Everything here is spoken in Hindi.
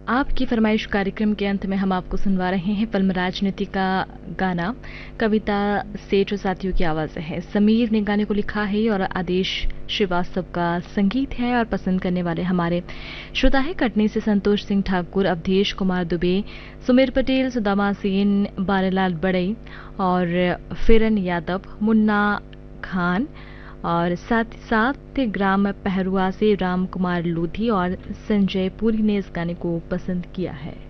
आपकी फरमाइश कार्यक्रम के अंत में हम आपको सुनवा रहे हैं फिल्म राजनीति का गाना। कविता सेठ और साथियों की आवाज़ है। समीर ने गाने को लिखा है और आदेश श्रीवास्तव का संगीत है और पसंद करने वाले हमारे श्रोता है कटनी से संतोष सिंह ठाकुर, अवधेश कुमार दुबे, सुमेर पटेल, सुदामा सेन, बारेलाल बड़ई और फिरन यादव, मुन्ना खान और साथ ही साथ ग्राम पहरुआ से राम कुमार लोधी और संजय पुरी ने इस गाने को पसंद किया है।